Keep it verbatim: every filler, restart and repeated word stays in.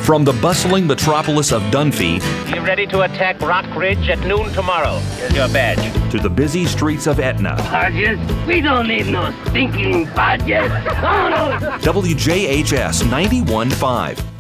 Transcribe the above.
From the bustling metropolis of Dunphy Be ready to attack Rock Ridge at noon tomorrow. Here's your badge. to the busy streets of Etna, Badges? We don't need no stinking badges. Oh, no. W J H S ninety-one point five.